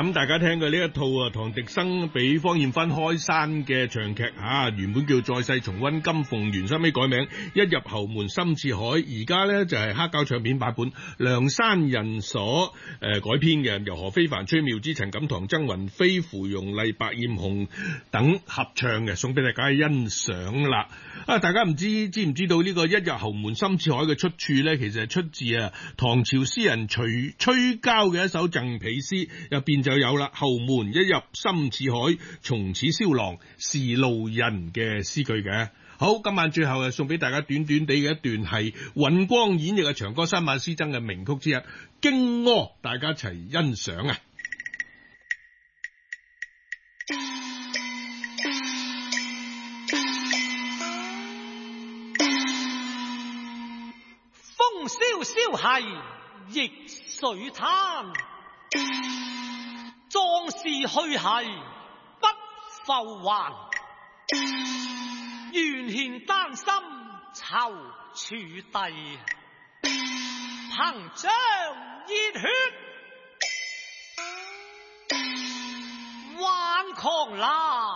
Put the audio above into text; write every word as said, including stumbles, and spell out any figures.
啦，咁大家聽過呢一套啊，唐滌生俾方艷芬開山嘅長劇啊，原本叫《再世重溫金鳳緣》，收尾改名《一入侯門深似海》，而家呢就係黑膠唱片版本，梁山人所誒、呃、改編嘅，由何非凡、崔妙芝、陳錦棠、曾雲飛、芙蓉麗、白艷紅等合唱嘅，送俾大家欣賞啦。啊，大家唔知知唔知道呢個《一入侯門深似海》嘅出處呢？其實係出自啊唐朝詩人徐崔交嘅一首贈婢詩，入邊就有啦，侯門一入深似海，從此蕭郎是路人嘅詩句嘅。好，今晚最後啊送俾大家短短地嘅一段係尹光演繹嘅長歌三萬詩僧嘅名曲之一《荊軻》，大家一齊欣賞啊！ 風蕭蕭兮易水灘，壯士去兮不復還。願獻丹心躊處地，憑將熱血挽狂瀾。